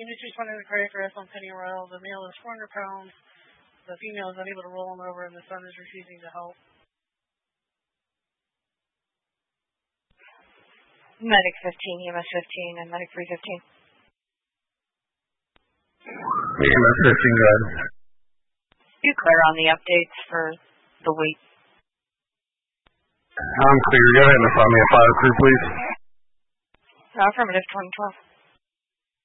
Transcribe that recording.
Unit 220 the correct address on Penny Royal. The male is 400 pounds. The female is unable to roll him over, and the son is refusing to help. Medic 15, EMS 15, and Medic 315. EMS 15, go ahead. You clear on the updates for the week? I'm clear. Go ahead and find me a fire crew, please. Affirmative, 2012.